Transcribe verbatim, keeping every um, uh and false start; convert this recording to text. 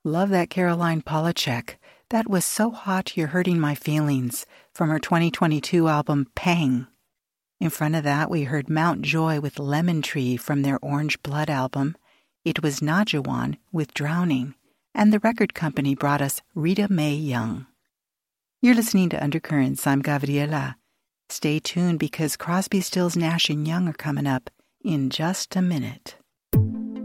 Love that Caroline Polachek. That was So Hot You're Hurting My Feelings from her twenty twenty-two album Pang. In front of that, we heard Mount Joy with Lemon Tree from their Orange Blood album. It was Najawan with Drowning. And the record company brought us Rita Mae Young. You're listening to Undercurrents. I'm Gabriela. Stay tuned because Crosby, Stills, Nash and Young are coming up in just a minute.